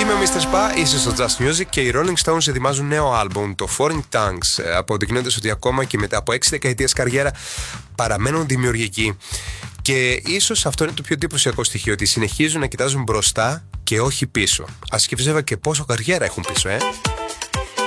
Είμαι ο Mr. Spa, είσαι στο Just Music και οι Rolling Stones ετοιμάζουν νέο άλμπουμ, το Foreign Tongues, αποδεικνύοντας ότι ακόμα και μετά από 6 δεκαετίες καριέρα παραμένουν δημιουργικοί. Και ίσως αυτό είναι το πιο εντυπωσιακό στοιχείο, ότι συνεχίζουν να κοιτάζουν μπροστά και όχι πίσω. Ας σκεφτείς βέβαια και πόσο καριέρα έχουν πίσω,